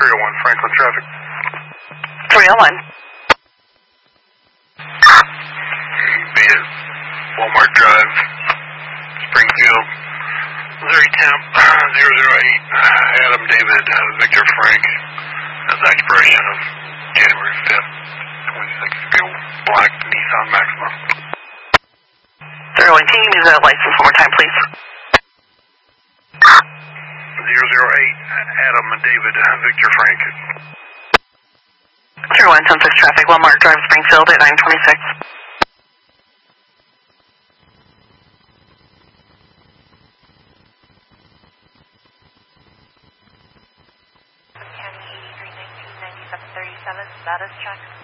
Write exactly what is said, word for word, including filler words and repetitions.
three oh one Franklin traffic. three oh one. Be at Walmart Drive, Springfield, Missouri temp zero zero eight, Adam David Victor Frank. That's the expiration of January fifth, twenty sixteen. Black Nissan Maxima. three oh one, can you use that license one more time, please? zero zero eight, Adam David Victor Frank. three oh one, ten six traffic, Walmart Drive, Springfield at nine twenty-six. County eighty-three nineteen ninety-seven thirty-seven, status check.